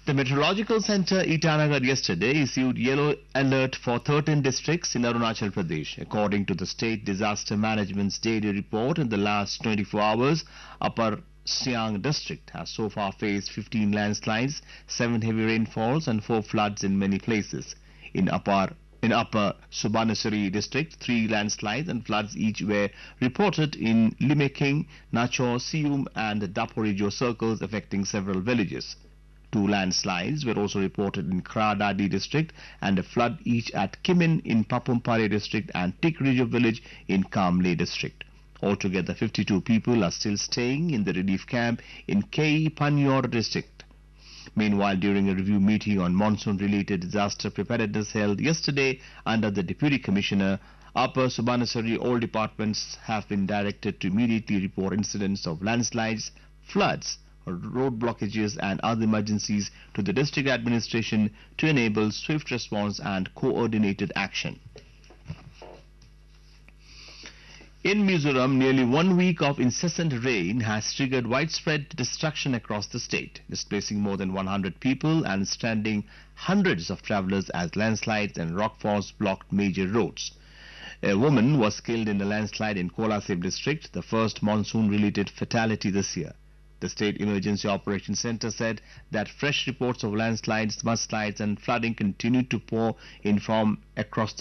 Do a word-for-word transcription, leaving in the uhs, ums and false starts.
The Meteorological Center Itanagar yesterday issued yellow alert for thirteen districts in Arunachal Pradesh. According to the State Disaster Management's daily report, in the last twenty-four hours, Upper Siang district has so far faced fifteen landslides, seven heavy rainfalls and four floods in many places. In Upper In Upper Subanasiri district, three landslides and floods each were reported in Limeking, Nachor, Sium and Daporijo circles, affecting several villages. Two landslides were also reported in Kradadi district and a flood each at Kimin in Papumpare district and Tikrijo village in Kamle district. Altogether, fifty-two people are still staying in the relief camp in K. Panyor district. Meanwhile, during a review meeting on monsoon-related disaster preparedness held yesterday under the Deputy Commissioner, Upper Subanasari, all departments have been directed to immediately report incidents of landslides, floods, road blockages and other emergencies to the district administration to enable swift response and coordinated action. In Mizoram, nearly one week of incessant rain has triggered widespread destruction across the state, displacing more than one hundred people and stranding hundreds of travelers as landslides and rockfalls blocked major roads. A woman was killed in a landslide in Kolasib district, the first monsoon-related fatality this year. The State Emergency Operations Center said that fresh reports of landslides, mudslides and flooding continued to pour in from across the